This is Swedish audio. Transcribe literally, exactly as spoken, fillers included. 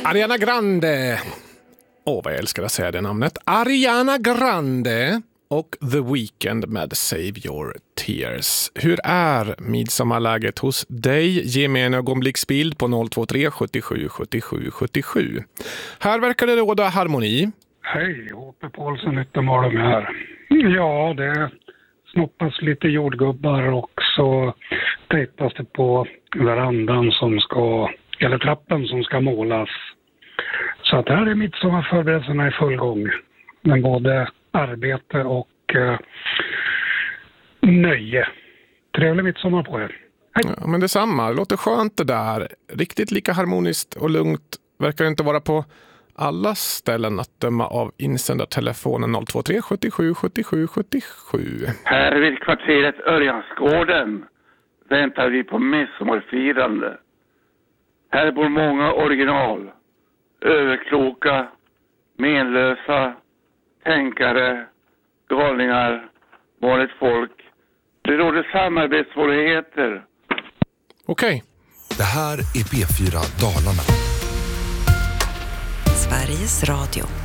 Ariana Grande. Åh, oh, vad jag älskar att säga det namnet. Ariana Grande och The Weeknd med Save Your Tears. Hur är midsommarläget hos dig? Ge mig en ögonblicksbild på noll två tre sjuttiosju sjuttiosju sjuttiosju. Här verkar det råda harmoni. Hej, H P Paulsen Yttermalm här. Ja, det snoppas lite jordgubbar och så tejpas det på verandan som ska, eller trappen som ska målas. Så att här är midsommarförberedelserna i full gång. Men både arbete och eh, nöje. Trevlig midsommar på er. Hej. Ja, men detsamma, det låter skönt det där. Riktigt lika harmoniskt och lugnt verkar det inte vara på alla ställen att döma av insändartelefonen noll två tre sjuttiosju sjuttiosju sjuttiosju. Här vid kvarteret Örjansgården väntar vi på midsommarfirande. Här bor många original, överkloka, menlösa, tänkare, galningar, vanligt folk. Det råder samarbetssvårigheter. Okej. Det här är P fyra Dalarna. Sveriges Radio.